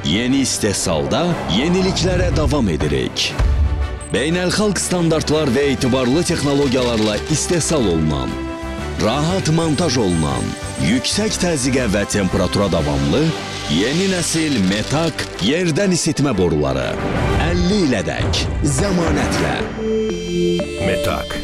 Yeni istehsalda yeniliklərə davam edirik. Beynəlxalq standartlar və etibarlı texnologiyalarla istehsal olunan, rahat montaj olunan, yüksək təzyiqə və temperatura davamlı yeni nəsil Metak yerdən isitmə boruları. 50 ilədək zəmanətlə. Metak.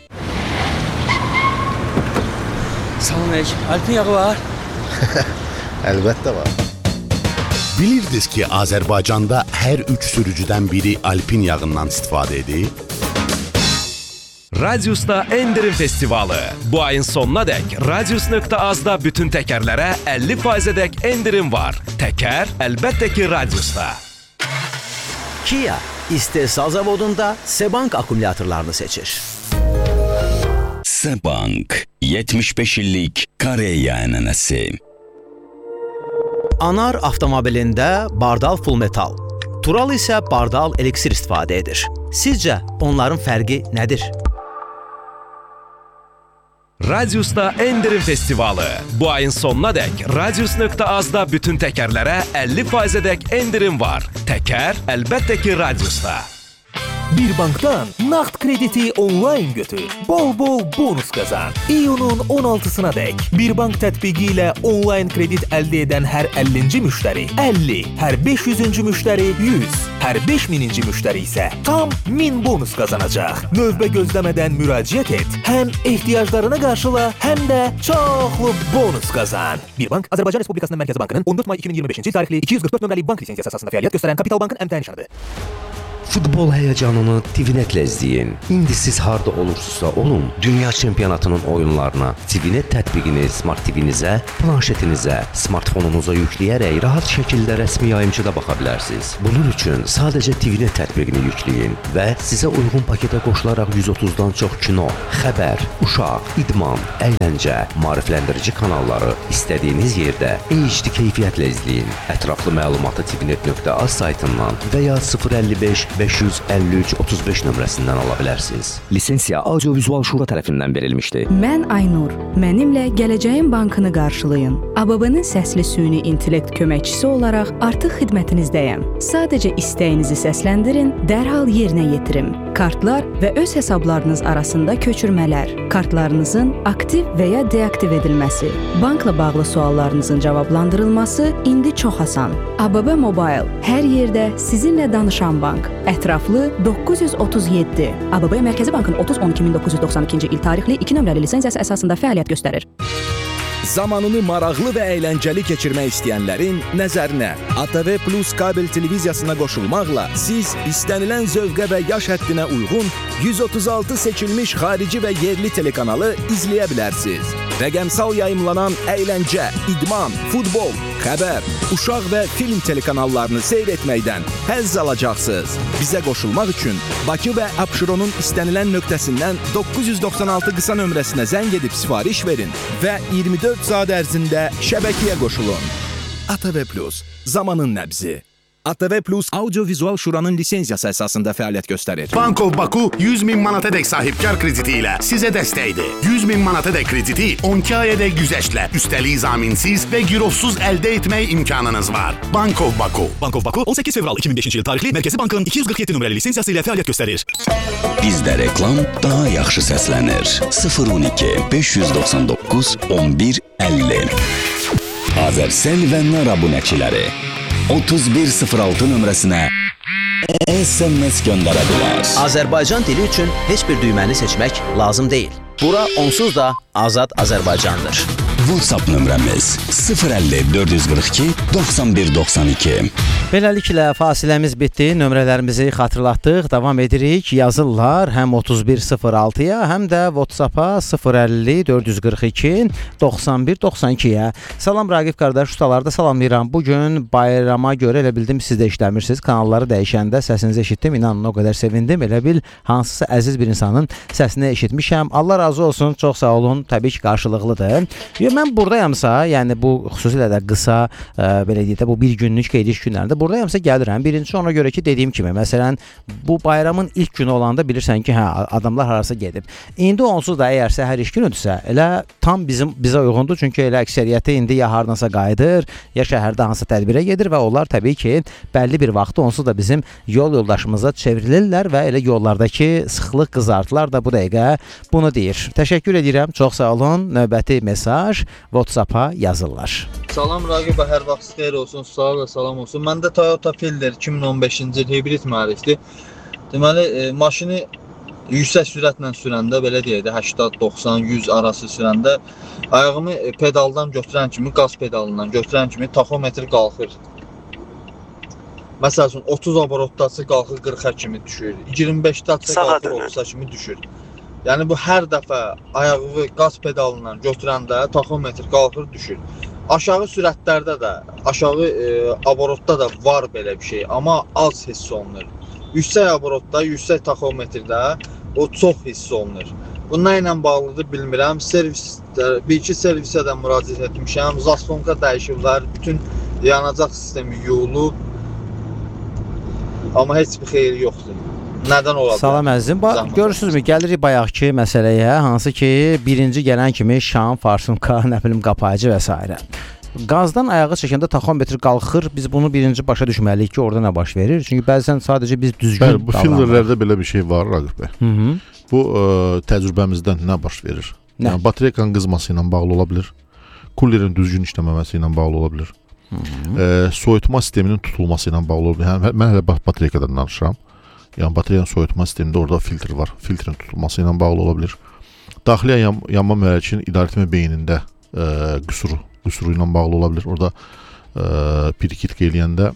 Salam əleykum. Alpin yağı var? Əlbəttə var. Bilirdiniz ki, Azərbaycanda hər 3 sürücüdən biri Alpin yağından istifadə edir? Radius'ta endirim festivalı. Bu ayın sonuna dək Radius.az-da bütün təkərlərə 50%-dək endirim var. Təkər əlbəttə ki Radius'ta. Kia istehsal zavodunda Sebank akkumulyatorlarını seçir. Sebank 75 illik Koreya ənənəsi. Anar avtomobilində Bardal Full Metal, Tural isə Bardal Elixir istifadə edir. Sizcə onların fərqi nədir? Radius'ta endirim festivalı. Bu ayın sonuna dək Radius.az-da bütün təkərlərə 50%-dək endirim var. Təkər əlbəttə ki Radius'ta. Bir bankdan nağd krediti onlayn götür. Bol-bol bonus qazan. İyunun 16-sına dək Bir bank tətbiqi ilə onlayn kredit əldə edən hər 50-ci müştəri 50, hər 500-cü müştəri 100, hər 5000-ci müştəri isə tam 1000 bonus qazanacaq. Növbə gözləmədən müraciət et. Həm ehtiyaclarına qarşıla, həm də çoxlu bonus qazan. Bir bank Azərbaycan Respublikasının Mərkəzi Bankının 14 may 2025-ci tarixli 244 nömrəli bank lisensiyası əsasında fəaliyyət göstərən Kapital Bankın əmtəə nişanıdır. Futbol həyəcanını TVNet-lə izləyin. İndi siz harda olursunuzsa olun, dünya çempionatının oyunlarına TVNet tətbiqini Smart TV-nizə, planşetinizə, smartfonunuza yükləyərək rahat şəkildə rəsmi yayımçıda baxa bilərsiniz. Bunun üçün sadəcə TVNet tətbiqini yükləyin və sizə uyğun paketə qoşularaq 130-dan çox kino, xəbər, uşaq, idman, əyləncə, maarifləndirici kanalları istədiyiniz yerdə HD keyfiyyətlə izləyin. Ətraflı məlumatı tvnet.az saytından və ya 055 553 35 nömrəsindən ala bilərsiniz. Lisensiya Audio-Vizual Şura tərəfindən verilmişdir. Mən Aynur. Mənimlə Gələcəyin Bankını qarşılayın. ABB-nin səsli süni intellekt köməkçisi olaraq artıq xidmətinizdəyəm. Sadəcə istəyinizi səsləndirin, dərhal yerinə yetirim. Kartlar və öz hesablarınız arasında köçürmələr, kartlarınızın aktiv və ya deaktiv edilməsi, bankla bağlı suallarınızın cavablandırılması indi çox asan. ABB Mobile hər yerdə sizinlə danışan bank. Ətraflı 937. ABB Mərkəzi Bankın 30-12-1992-ci il tarixli 2 nömrəli lisensiyası əsasında fəaliyyət göstərir. Zamanını maraqlı və əyləncəli keçirmək istəyənlərin nəzərinə ATV Plus kabel televiziyasına qoşulmaqla siz istənilən zövqə və yaş həddinə uyğun 136 seçilmiş xarici və yerli telekanalı izləyə bilərsiniz. Rəqəmsal yayımlanan əyləncə, idman, futbol, xəbər, uşaq və film telekanallarını seyr etməkdən həzz alacaqsınız. Bizə qoşulmaq üçün Bakı və Abşeronun istənilən nöqtəsindən 996 qısa nömrəsinə zəng edib sifariş verin və 24 saat ərzində şəbəkəyə qoşulun. ATV Plus, zamanın nəbzi. ATV Plus Audio-Vizual Şuranın lisensiyası əsasında fəaliyyət göstərir. Bank of Baku 100.000 manatadək sahibkar krediti ilə sizə dəstəkdir. 100.000 manatadək krediti 12 ayədək güzəştlə, üstəlik zaminsiz və girovsuz əldə etmək imkanınız var. Bank of Baku. Bank of Baku 18 fevral 2005-ci il tarixli Mərkəzi Bankın 247 nömrəli lisensiyası ilə fəaliyyət göstərir. Bizdə reklam daha yaxşı səslənir. 012 599 11 50. Azərsel və Nar abunəçiləri 3106 nömrəsinə SMS göndərə bilər. Azərbaycan dili üçün heç bir düyməni seçmək lazım deyil. Bura onsuz da Azad Azərbaycandır. WhatsApp nömrəmiz 050 442 91 92. Beləliklə fasiləmiz bitdi. Nömrələrimizi xatırlatdıq. Davam edirik. Yazırlar həm 3106-ya, həm də WhatsApp-a 050 442 91 92-yə. Salam Raqib qardaş, ustaları da salamlayıram. Bugün bayrama görə elə bildim siz də işləmirsiniz. Kanalları dəyişəndə səsinizi eşitdim. İnanın o qədər sevindim. Elə bil hansısa əziz bir insanın səsini eşitmişəm. Allah razı olsun. Çox sağ olun. Təbii ki, qarşılıqlıdır. mən burdayamsa, yəni bu xüsusilə də qısa, belə deyək də bu bir günlük qeydiş günlərində burdayamsa gəlirəm. Birincisi ona görə ki, dediyim kimi, məsələn, bu bayramın ilk günü olanda bilirsən ki, hə, adamlar harasa gedib. İndi onsuz da əgər səhər iş günüdürsə, elə tam bizə uyğundur, çünki elə əksəriyyəti indi ya hardansa qayıdır, ya şəhərdə hansı tədbirə gedir və onlar təbii ki, bəlli bir vaxtda onsuz da bizim yol yoldaşımıza çevrilirlər və elə yollardakı sıxlıq, qızartılar da bu dəqiqə bunu deyir. Təşəkkür edirəm, çox sağ olun. Növbəti mesaj WhatsApp-a yazırlar. Salam Raqib, hər vaxt xeyir olsun, sağ ol və salam olsun. Məndə Toyota Fielder 2015-ci il hibrid mühərrikdir. Deməli, maşını yüksək sürətlə sürəndə, belə deyək də 80, 90, 100 arası sürəndə ayağımı pedaldan götürən kimi, qaz pedalından götürən kimi taxometr qalxır. Məsəl üçün 30 obrotdası qalxır 40-a kimi düşür, 25-də qalxır 30-a kimi düşür. Yəni bu hər dəfə ayağı qaz pedalından götürəndə taxometr qalxır, düşür. Aşağı sürətlərdə də, aşağı obrotda da var belə bir şey, amma az hiss olunur. Yüksək obrotda, yüksək taxometrdə o çox hiss olunur. Bu nə ilə bağlıdır bilmirəm. Bir-iki servisə də müraciət etmişəm. Zaslonka dəyişiblər, bütün yanacaq sistemi yuyulub. Amma heç bir xeyri yoxdur. Nədən ola bilər? Salam əzizim. Görürsünüzmü, gəlirik bayaqki məsələyə, hansı ki, birinci gələn kimi şam, farsunka, nə bilim, qapayıcı və s. Qazdan ayağı çəkəndə taxometr qalxır. Biz bunu birinci başa düşməliyik ki, orada nə baş verir? Çünki bəzən sadəcə biz düzgün davranırıq. Bu filtrlərdə belə bir şey var, Raqib bəy. Bu təcrübəmizdən nə baş verir? Yəni, batareykanın qızması ilə bağlı ola bilir. Kullerin düzgün işləməməsi ilə bağlı ola bilir. Soyutma sisteminin tutulması ilə bağlı ola bilir. Mən hələ batareykadan danışıram. Yəni, batareyanın soyutma sistemində orada filtr var. Filtrin tutulması ilə bağlı ola bilir. Daxili yanma mühərrikinin idarəetmə beynində qüsuru ilə bağlı ola bilir. Orada pirikitq eləyəndə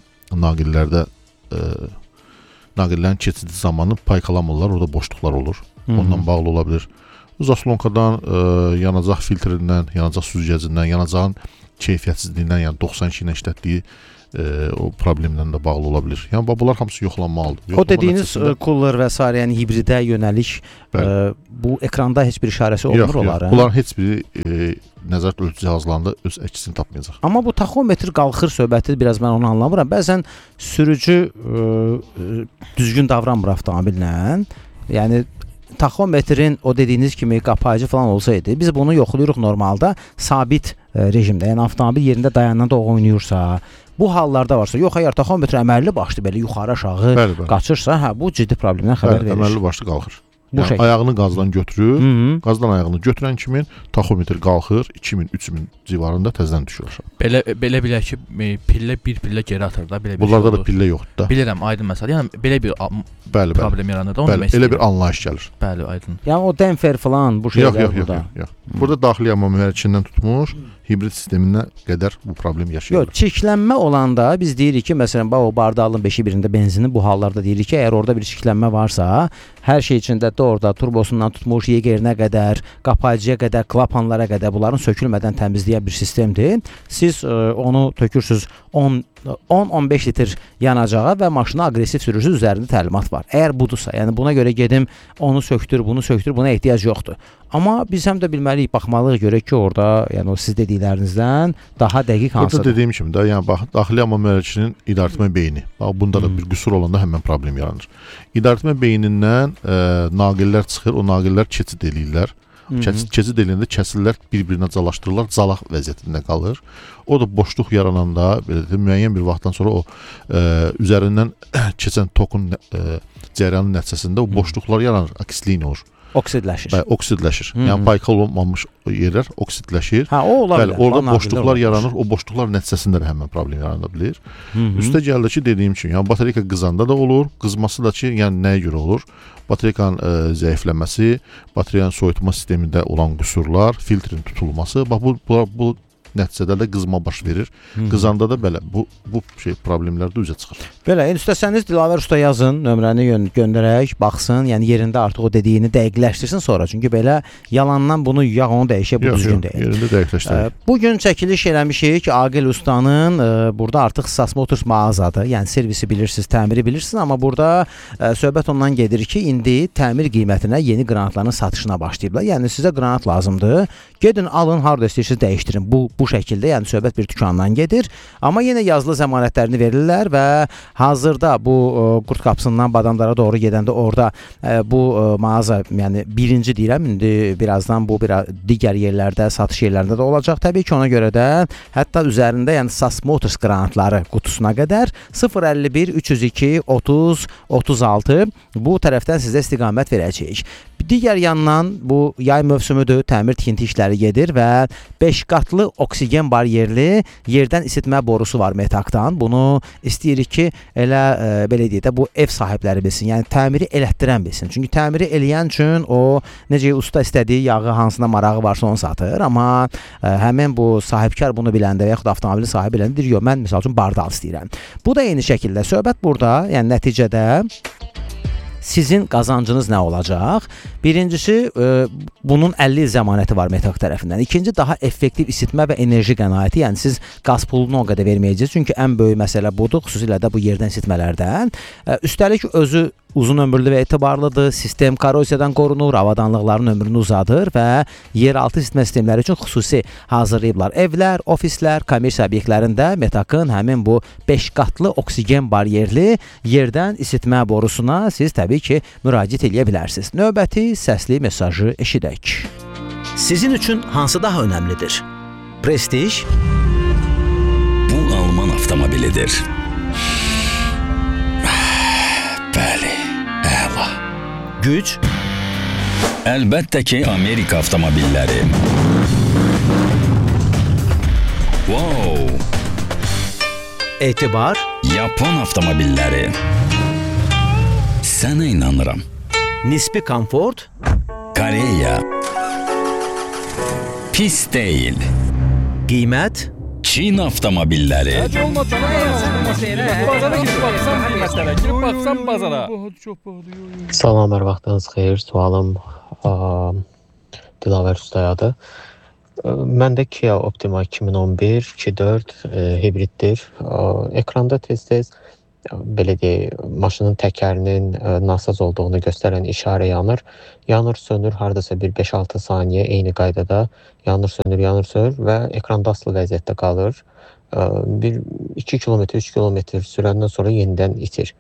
naqillərin keçidi zamanı paykalamırlar, orada boşluqlar olur. Ondan bağlı ola bilir. Zaslonkadan, yanacaq filtrindən, yanacaq süzgəcindən, yanacağın keyfiyyətsizliyindən, yəni 92 ilə işlətdiyi o problemdən də bağlı ola bilir. Yəni, bunlar hamısı yoxlanmalıdır. O dediyiniz cooler və s. yəni hibridə yönəlik bu ekranda heç bir işarəsi olmur olar? Bunların heç biri nəzarət ölçü cihazlarında öz əksini tapmayacaq. Amma bu taxometr qalxır söhbəti biraz mən onu anlamıram. Bəzən sürücü düzgün davranmır avtomobillə. Yəni, taxometrin o dediyiniz kimi qapayıcı falan olsaydı, biz bunu yoxlayırıq normalda sabit rejimdə. Yəni, avtomobil yerində dayananda oynayırsa, bu hallarda varsa, yox, əgər taxometr əməlli başlı belə yuxarı aşağı qaçırsa, hə, bu ciddi problemdən xəbər verir. Əməlli başlı qalxır. Yəni, ayağını qazdan götürür, qazdan ayağını götürən kimi taxometr qalxır, 2000-3000 civarında təzədən düşür. Belə bilək ki, bir pillə geri atır da, belə bir bunlarda da pillə yoxdur da. Bilirəm, aydın məsələ. Yəni, belə bir problem yaranır da, onu demək istəyirəm. Elə bir anlayış gəlir. Bəli, aydın. Yəni, o demper falan, bu şeylər burada. Yox. Burada daxili yanma mühərrikindən tutmuş, hibrid sisteminə qədər bu problem yaşayır. Yox, çirklənmə olanda biz deyirik ki, məsələn, o bardağın 5-i birində benzini bu hallarda deyirik ki, əgər orada bir çirklənmə varsa, hər şey içində də orada turbosundan tutmuş yegerinə qədər, qapayıcıya qədər, klapanlara qədər bunların sökülmədən təmizləyən bir sistemdir. Siz onu tökürsünüz 10-15 litr yanacağa və maşına aqressiv sürürsünüz, üzərində təlimat var. Əgər budursa, yəni buna görə gedim, onu söktür, bunu söktür, buna ehtiyac yoxdur. Amma biz həm də bilməliyik, baxmalıyıq görək ki, orada, yəni o siz dediklərinizdən daha dəqiq hansıdır. Burada dediyim kimi də, yəni bax, daxili yanma mühərrikinin idarəetmə beyni. Bax, bunda da bir qüsur olanda həmən problem yaranır. İdarəetmə beynindən naqillər çıxır, o naqillər keçid eləyirlər. Keçid eləyəndə kəsirlər bir-birinə calaşdırırlar, calaq vəziyyətində qalır. O da boşluq yarananda, belə deyim, müəyyən bir vaxtdan sonra o üzərindən keçən tokun cəryanın nəticəsində o boşluqlar yaranır, akisliyin olur. Oksidləşir. Bəli, oksidləşir. Yəni paykal olmamış yerlər oksidləşir. Hə, o ola bilər. Bəli, orada boşluqlar yaranır. O boşluqlar nəticəsində də həmin problem yarana bilər. Üstə gəldi ki, dediyim kimi, yəni batareyka qızanda da olur. Qızması da ki, yəni nəyə görə olur? Batareykanın zəifləməsi, batareyanın soyutma sistemində olan qüsurlar, filtrin tutulması. Bax bu nəticədə də qızma baş verir. Qızanda da belə bu şey problemlər də üzə çıxır. Belə, istəsəniz Dilavər usta yazın, nömrəni göndərək, baxsın, yəni yerində artıq o dediyini dəqiqləşdirsin sonra. Çünki belə yalandan bunu yağ onu dəyişə, bu düzgün deyil. Yerində dəqiqləşdirək. Bugün çəkiliş eləmişik Aqil ustanın, burada artıq SAS Motors mağazadır. Yəni servisi bilirsiniz, təmiri bilirsiniz, amma burada söhbət ondan gedir ki, indi təmir qiymətinə yeni qranatların satışına başlayıblar. Yəni sizə qranat lazımdır. Gedin, alın, harda istəyirsiniz dəyişdirin. Bu şəkildə, yəni söhbət bir dükandan gedir. Amma yenə yazılı zəmanətlərini verirlər və hazırda bu Qurd qapısından Badamdara doğru gedəndə orada bu mağaza, yəni birinci deyirəm, indi birazdan bu digər yerlərdə, satış yerlərində də olacaq. Təbii ki, ona görə də hətta üzərində, yəni SAS Motors qranatları qutusuna qədər 051 302 30 36 bu tərəfdən sizə istiqamət verəcəyik. Digər yandan bu yay mövsümüdür, təmir tikinti işləri gedir və 5 qatlı oksigen baryerli yerdən isitmə borusu var Metakdan. Bunu istəyirik ki, elə belə deyək də bu ev sahibləri bilsin, yəni təmiri elətdirən bilsin. Çünki təmiri eləyən üçün o necə usta istədiyi yağı hansına marağı varsa onu satır, amma həmin bu sahibkar bunu biləndə və yaxud avtomobilin sahibi biləndə deyir, yox, mən misal üçün bardal istəyirəm. Bu da eyni şəkildə söhbət burada, yəni nəticədə sizin qazancınız nə olacaq? Birincisi, bunun 50 il zəmanəti var Metak tərəfindən. İkinci, daha effektiv isitmə və enerji qənaəti. Yəni siz qaz pulunu o qədər verməyəcəksiniz. Çünki ən böyük məsələ budur, xüsusilə də bu yerdən isitmələrdən. Üstəlik özü uzun ömürlü və etibarlıdır. Sistem korroziyadan qorunur, avadanlıqların ömrünü uzadır və yeraltı isitmə sistemləri üçün xüsusi hazırlayıblar. Evlər, ofislər, kommersiya obyektlərində Metakın həmin bu 5 qatlı oksigen baryerli yerdən isitmə borusuna siz təbii ki, müraciət edə bilərsiniz. Növbəti səsli mesajı eşidək. Sizin üçün hansı daha önəmlidir? Prestij? Bu Alman avtomobilidir. Bəli, əla. Güc? Əlbəttə ki, Amerika avtomobilləri. Wow! Etibar? Yapon avtomobilləri. Sənə inanıram. Nisbi komfort? Koreya. Pis deyil. Qiymət? Çin avtomobilləri. Salam, hər vaxtınız xeyir. Sualım Dilavər ustayadır. Məndə Kia Optima 2011 2.4 hibriddir. Ekranda tez-tez belə deyək, maşının təkərinin nasaz olduğunu göstərən işarə yanır. Yanır, sönür, hardasa bir 5-6 saniyə eyni qaydada yanır, sönür və ekranda asılı vəziyyətdə qalır. Bir 2 kilometr, 3 kilometr sürəndən sonra yenidən itir.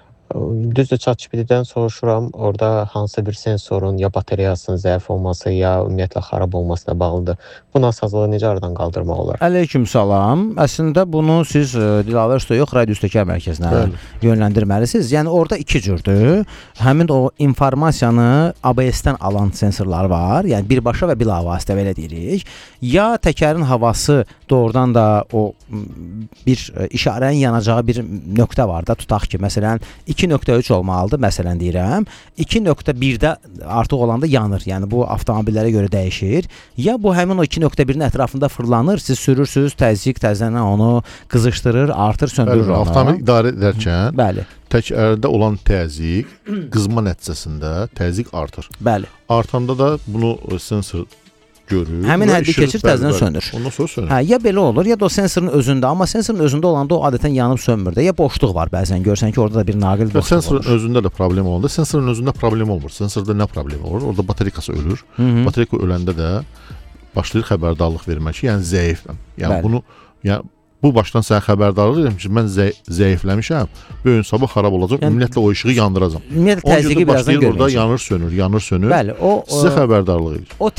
Düzdür, ChatGPT-dən soruşuram, orada hansı bir sensorun ya bateriyasının zəif olması, ya ümumiyyətlə xarab olmasına bağlıdır. Bu nasazlığı necə aradan qaldırmaq olar? Əleyküm salam. Əslində bunu siz Dilavər usta yox, radio üstəkər mərkəzinə yönləndirməlisiniz. Yəni orada iki cürdür. Həmin o informasiyanı ABS-dən alan sensorlar var. Yəni birbaşa və bilavasitə belə deyirik. Ya təkərin havası doğrudan da o bir işarənin yanacağı bir nöqtə var da, tutaq ki, məsələn 2.3 olmalıdır, məsələn deyirəm. 2.1-də artıq olanda yanır. Yəni bu avtomobillərə görə dəyişir. Ya bu həmin o 2.1-in ətrafında fırlanır, siz sürürsüz, təzyiq onu qızışdırır, artır, söndürür onu. Avtomobil idarə edərkən bəli, təkərdə olan təzyiq qızma nəticəsində təzyiq artır. Bəli. Artanda da bunu sensor görür. Həmin həddi keçir, təzdən sönür. Ondan sonra sönür. Hə, ya belə olur, ya da o sensorun özündə, amma sensorun özündə olanda o adətən yanıb sönmür də. Ya boşluq var bəzən, görsən ki, orada da bir naqil boşluq olur. Sensorun özündə də problem olanda, sensorun özündə problem olmur. Sensorda nə problem olur? Orada bateriyası ölür. Bateriyası öləndə də başlayır xəbərdarlıq vermək ki, yəni zəifəm. Yəni bunu, yəni bu başdan sənə xəbərdarlıq edirəm ki, mən zəifləmişəm, bu gün sabah xarab olacaq, ümumiyyətlə o işığı yandıracam. Ümumiyyətlə təzyiqi birazdan görməyəcək. Orada yanır, sönür. Bəli, o sizə xəbərdarlıq edir. O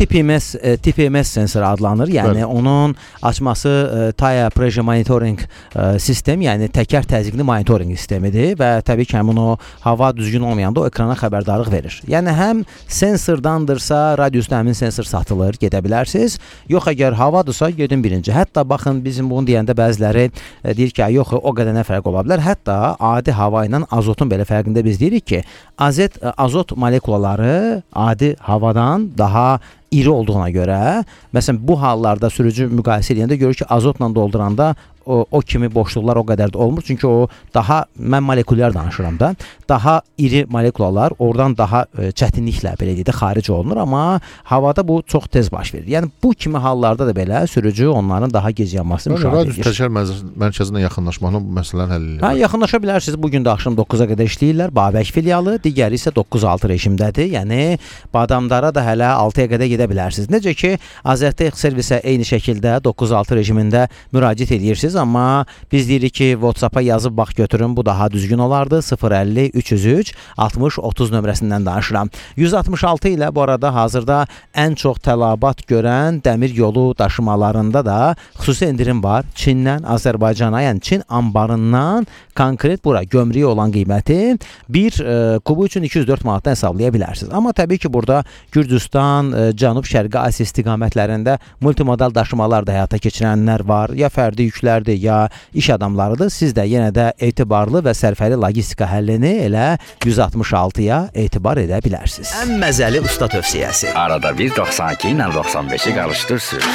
tip MS sensoru adlanır. Yəni onun açması Tire Pressure Monitoring sistem, yəni təkər təzyiqli monitoring sistemidir və təbii ki, həmin o hava düzgün olmayanda o ekrana xəbərdarlıq verir. Yəni həm sensordandırsa, radiusda həmin sensor satılır, gedə bilərsiniz. Yox, əgər havadırsa, gedin birinci. Hətta baxın, bizim bunu deyəndə bəziləri deyir ki, yox, o qədər nə fərq ola bilər. Hətta adi hava ilə azotun belə fərqində biz deyirik ki, azot molekulaları adi havadan daha iri olduğuna görə, məsələn bu hallarda sürücü müqayisə edəndə görür ki, azotla dolduranda o kimi boşluqlar o qədər də olmur. Çünki o daha, mən molekulyar danışıram da, daha iri molekulalar oradan daha çətinliklə belə deyək də xaric olunur, amma havada bu çox tez baş verir. Yəni bu kimi hallarda da belə sürücü onların daha gec yanmasını müşahidə edir. Radius təkər mərkəzinə yaxınlaşmaqla bu məsələni həll edir. Yaxınlaşa bilərsiniz. Bugün də axşam 9-a qədər işləyirlər. Babək filialı, digəri isə 9-6 rejimdədir. Yəni Badamdara da hələ 6-ya qədər gedə bilərsiniz. Necə ki, Azərtec servisə eyni şəkildə 9-6 rejimində müraciət edirsiniz, amma biz deyirik ki, WhatsApp-a yazıb bax götürün, bu daha düzgün olardı. 050 303 60 30 nömrəsindən danışıram. 166 ilə bu arada hazırda ən çox tələbat görən dəmir yolu daşımalarında da xüsusi endirim var. Çindən Azərbaycana, yəni Çin anbarından konkret bura gömrüyə olan qiyməti bir kubu üçün 204 manatdan hesablaya bilərsiniz. Amma təbii ki, burada Gürcüstan, Cənub-Şərqi Asiya istiqamətlərində multimodal daşımalar da həyata keçirənlər var. Ya fərdi yüklərdir, ya iş adamlarıdır. Siz də yenə də etibarlı və sərfəli logistika həllini elə 166-ya etibar edə bilərsiniz. Ən məzəli usta tövsiyəsi. Arada bir 92 ilə 95-i qarışdırsın.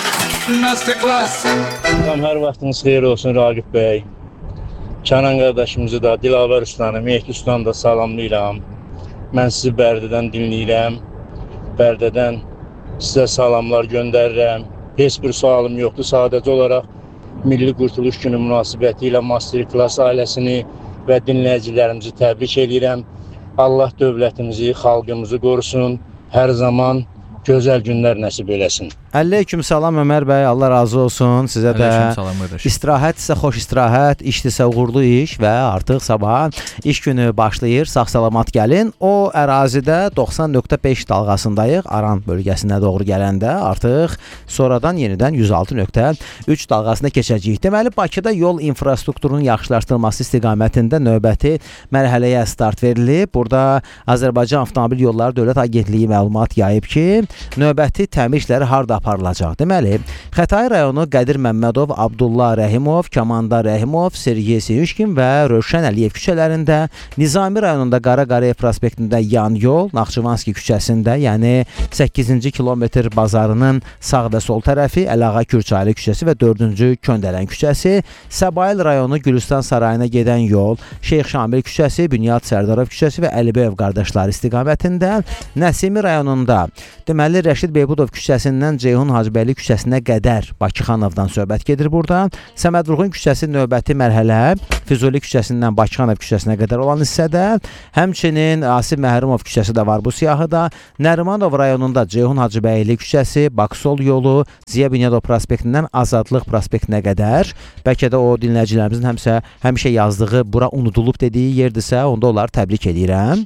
Hər vaxtınız xeyir olsun Ragib bəy. Kənan qardaşımızı da, Dilavər ustanı, Mehdi ustanı da salamlayıram. Mən sizi Bərdədən dinləyirəm. Bərdədən sizə salamlar göndərirəm. Heç bir sualım yoxdur. Sadəcə olaraq Milli Qurtuluş Günü münasibəti ilə Masterclass ailəsini və dinləyicilərimizi təbrik edirəm. Allah dövlətimizi, xalqımızı qorusun. Hər zaman gözəl günlər nəsib eləsin. Aleyküm salam Ömər bəy, Allah razı olsun. Sizə də istirahət isə xoş istirahət, işdirsə uğurlu iş və artıq sabah iş günü başlayır. Sağ-salamat gəlin. O ərazidə 90.5 dalğasındayıq. Aran bölgəsinə doğru gələndə artıq sonradan yenidən 106.3 dalğasına keçəcəyik. Deməli, Bakıda yol infrastrukturunun yaxşılaşdırılması istiqamətində növbəti mərhələyə start verilib. Burada Azərbaycan Avtomobil Yolları Dövlət Agentliyi məlumat yayıb ki, növbəti təmir işləri harda aparılacaq. Deməli, Xətai rayonu Qədir Məmmədov, Abdullah Rəhimov, Kamanda Rəhimov, Sergey Seyuşkin və Rövşən Əliyev küçələrində, Nizami rayonunda Qara Qarayev prospektində yan yol, Naxçıvanski küçəsində, yəni 8-ci kilometr bazarının sağ və sol tərəfi, Əlağa Kürçaylı küçəsi və 4-cü Köndələn küçəsi, Səbail rayonu Gülüstan sarayına gedən yol, Şeyx Şamil küçəsi, Bünyad Sərdarov küçəsi və Əlibəyev qardaşları istiqamətində, Nəsimi rayonunda, deməli, Rəşid Beybudov küçəsindən Ceyhun Hacıbəyli küçəsinə qədər Bakıxanovdan söhbət gedir burada. Səmədruğun küçəsi növbəti mərhələ Füzuli küçəsindən Bakıxanov küçəsinə qədər olan hissədə, həmçinin Asif Məhrumov küçəsi də var bu siyahıda. Nərimanov rayonunda Ceyhun Hacıbəyli küçəsi, Baksol yolu, Ziya Bünyadov prospektindən Azadlıq prospektinə qədər. Bəlkə də o dinləyicilərimizin həmişə yazdığı bura unudulub dediyi yerdirsə, onda onları təbrik edirəm.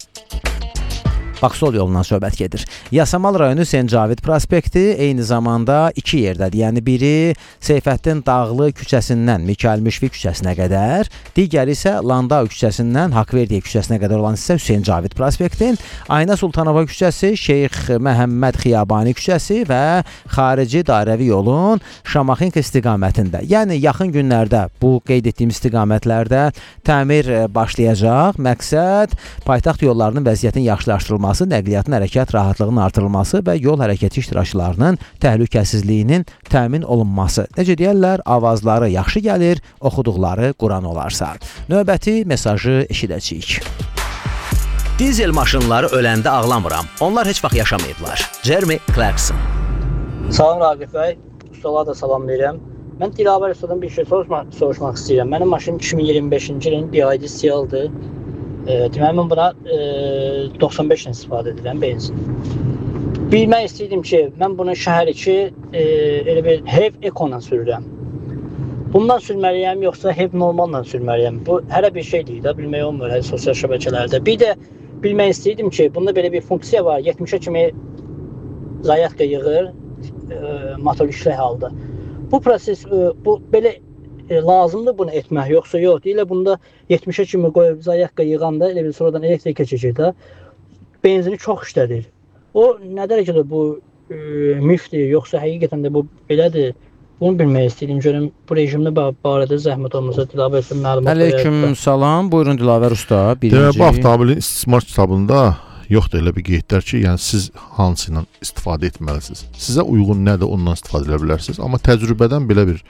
Baksol yolundan söhbət gedir. Yasamal rayonu Hüseyn Cavid prospekti eyni zamanda iki yerdədir. Yəni biri Seyfəddin Dağlı küçəsindən Mikail Müşfiq küçəsinə qədər, digəri isə Landau küçəsindən Haqverdiyev küçəsinə qədər olan hissə Hüseyn Cavid prospekti, Ayna Sultanova küçəsi, Şeyx Məhəmməd Xiyabani küçəsi və xarici dairəvi yolun Şamaxınka istiqamətində. Yəni yaxın günlərdə bu qeyd etdiyim istiqamətlərdə təmir başlayacaq. Məqsəd paytaxt yollarının vəziyyətinin yaxşılaşdırılması, nəqliyyatın hərəkət rahatlığının artırılması və yol hərəkəti iştirakçılarının təhlükəsizliyinin təmin olunması. Necə deyərlər, avazları yaxşı gəlir, oxuduqları Quran olarsa. Növbəti mesajı eşidəcəyik. Dizel maşınları öləndə ağlamıram. Onlar heç vaxt yaşamayıblar. Jeremy Clarkson. Salam Ragib bəy, ustalara da salam verirəm. Mən Dilavər ustadan bir şey soruşmaq istəyirəm. Mənim maşınım 2025-ci ilin BID Seal-dır. Deməli, mən buna 95 ilə istifadə edirəm benzin. Bilmək istəyirdim ki, mən bunu şəhər içi elə bir HEV Eco-la sürürəm. Bundan sürməliyəm, yoxsa HEV normalla sürməliyəm? Bu hələ bir şey deyil, bilmək olmur sosial şəbəkələrdə. Bir də bilmək istəyirdim ki, bunda belə bir funksiya var, 70-ə kimi zayatka yığır, motor işlək halda. Bu proses, bu belə lazımdır bunu etmək, yoxsa yox. Deyirlər, bunda 70-ə kimi qoyub zayatka yığanda elə bir sonradan elektrik keçəcək də benzini çox işlədir. O nə dərəcədə bu mifdir, yoxsa həqiqətən də bu belədir? Bunu bilmək istəyirəm. Görüm bu rejimdə barədə zəhmət olmasa Dilavər usta məlumat verir. Aleyküm salam. Buyurun Dilavər usta. Bu avtomobilin istismar kitabında yoxdur elə bir qeydlər ki, yəni siz hansı ilə istifadə etməlisiniz. Sizə uyğun nədir, ondan istifadə edə bilərsiniz. Amma təcrübədən belə bir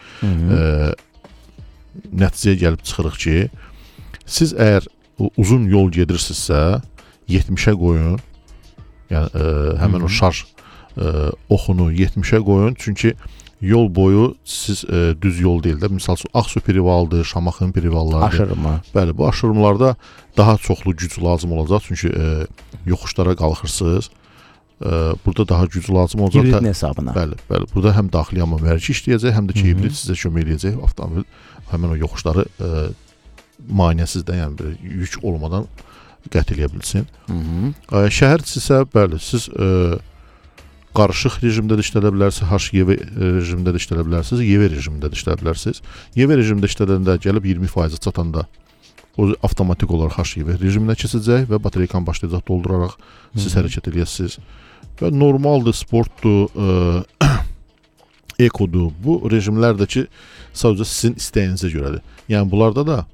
nəticəyə gəlib çıxırıq ki, siz əgər uzun yol gedirsinizsə, 70-ə qoyun. Yəni həmin o şarj oxunu 70-ə qoyun. Çünki yol boyu siz düz yol deyil də. Misal üçün Ağsu Perivaldır, Şamaxın Perivallardır. Aşırımı. Bəli, bu aşırımlarda daha çoxlu güc lazım olacaq. Çünki yoxuşlara qalxırsınız. Burada daha güc lazım olacaq. Hibridin hesabına. Bəli, bəli. Burada həm daxili amma vergi işləyəcək, həm də ki, hibrid sizə kömək edəcək. Avtomobil həmin o yoxuşları maneəsiz də, yəni yük olmadan qət eləyə bilsin. Şəhərdirsə, bəli, siz qarışıq rejimdə də işlədə bilərsiniz, HYV rejimdə də işlədə bilərsiniz, YV rejimdə də işlədə bilərsiniz. YV rejimdə işlədəndə gəlib 20% çatanda o avtomatik olaraq HYV rejiminə keçəcək və batareykanı başlayacaq dolduraraq siz hərəkət edəsiniz. Və normaldır, sportdur, ekodur. Bu rejimlərdəki sadəcə sizin istəyinizə görədir. Yəni bunlarda da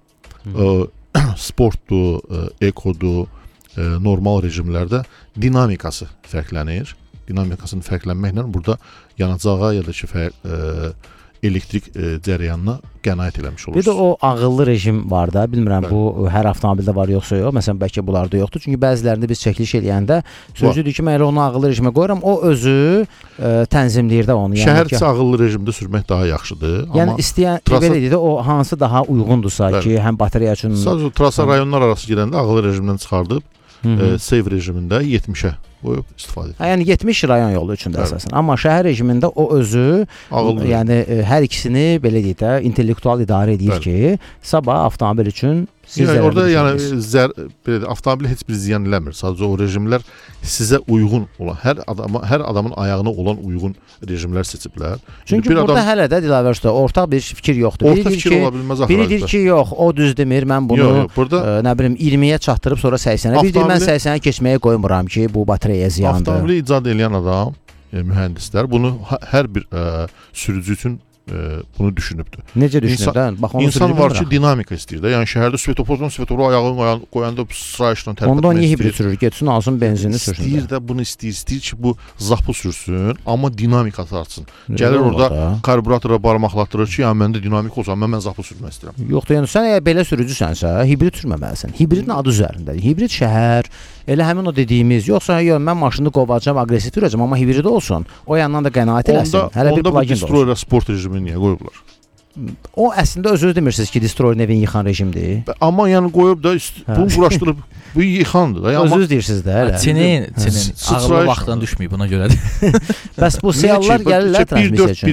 sportdur, ekodur, normal rejimlərdə dinamikası fərqlənir. Dinamikasını fərqlənməklə burada yanacağa ya da ki, elektrik cərəyanına qənaət eləmiş olursunuz. Bir də o ağıllı rejim var da, bilmirəm bu hər avtomobildə var yoxsa yox. Məsələn, bəlkə bunlarda yoxdur. Çünki bəzilərində biz çəkiliş eləyəndə sözüdür ki, mən elə onu ağıllı rejimə qoyuram, o özü tənzimləyir də onu. Şəhərçi ağıllı rejimdə sürmək daha yaxşıdır. Yəni istəyən belə deyir də, o hansı daha uyğundursa ki, həm batareya üçün... Sadəcə trasa rayonlar arası gedəndə ağıllı rejimdən çıxardıb, save rejimində 70-ə qoyub istifadə edir. Yəni 70 rayon yolu üçün də əsasən. Amma şəhər rejimində o özü, yəni hər ikisini belə deyək də intellektual idarə edir ki, sabah avtomobil üçün orada yəni avtomobil heç bir ziyan eləmir. Sadəcə o rejimlər sizə uyğun olan, hər adamın ayağına olan uyğun rejimlər seçiblər. Çünki burada hələ də Dilavər usta ortaq bir fikir yoxdur. Ortaq fikir ola bilməz axı. Biri deyir ki, yox, o düz demir, mən bunu nə bilim 20-yə çatdırıb sonra 80-ə. Bir deyir, mən 80-ə keçməyə qoymuram ki, bu batareyaya ziyandır. Avtomobili icad edən adam, mühəndislər bunu hər bir sürücü üçün bunu düşünübdür. Necə düşünübdür? İnsan var ki, dinamika istəyir də. Yəni şəhərdə svetofordan svetoru ayağını qoyanda sırayışla tərpətmək istəyir. Ondan niyə hibrid sürür? Getsin, alsın benzinini sürsün. İstəyir də bunu istəyir ki, bu zapı sürsün, amma dinamikası artsın. Gəlir orada karburatora barmaqlatdırır ki, yəni məndə dinamik olsa, mən zapı sürmək istəyirəm. Yoxdur, yəni sən əgər belə sürücüsənsə, hibrid sürməməlisən. Hibridin adı üzərindədir. Hibrid şəhər, elə həmin o dediyimiz, yoxsa yox, mən maşını qovacam, aqressiv sürəcəm, amma hibrid olsun. O yandan da qənaət eləsin. Hələ bir plugin də olsun. Onda bu sport rejimini niyə qoyublar? O əslində özünüz demirsiniz ki, Destroyer evini yıxan rejimdir. Amma yəni qoyub da bunu quraşdırıb bu yıxandır. Özünüz deyirsiniz də elə. Çinin ağıllı vaxtdan düşməyib buna görədir. Bəs bu siyallar gəlirlər transmisiya üçün.